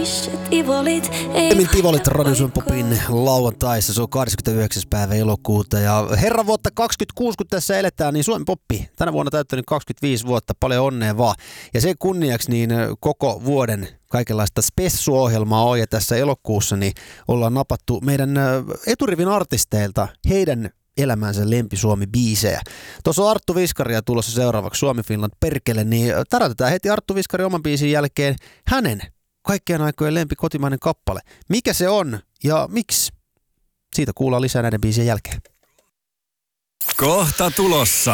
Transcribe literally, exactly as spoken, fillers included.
Emin Tivolit Radio Suomen Popin lauantaissa, se on kahdeskymmenesyhdeksäs päivä elokuuta ja herran vuotta kaksikymmentäkuusi, kun tässä eletään, niin Suomen Poppi tänä vuonna täyttänyt kaksikymmentäviisi vuotta, paljon onnea vaan. Ja sen kunniaksi niin koko vuoden kaikenlaista spessuohjelmaa on ja tässä elokuussa niin ollaan napattu meidän eturivin artisteilta heidän elämänsä lempisuomi-biisejä. Tuossa on Arttu Viskaria tulossa seuraavaksi Suomi Finland perkele, niin tärätetään heti Arttu Viskari oman biisin jälkeen hänen kaikkien aikojen lempi kotimainen kappale. Mikä se on ja miksi? Siitä kuullaan lisää näiden biisien jälkeen. Kohta tulossa.